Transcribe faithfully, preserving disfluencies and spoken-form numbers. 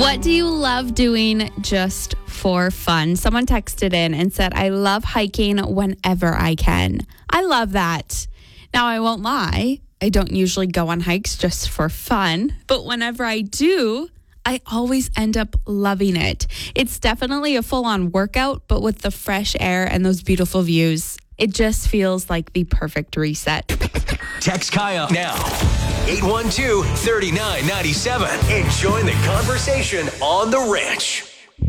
What do you love doing just for fun? Someone texted in and said, I love hiking whenever I can. I love that. Now, I won't lie. I don't usually go on hikes just for fun, but whenever I do, I always end up loving it. It's definitely a full-on workout, but with the fresh air and those beautiful views, it just feels like the perfect reset. Text Kaya now. eight one two, three nine nine seven and join the conversation on the ranch.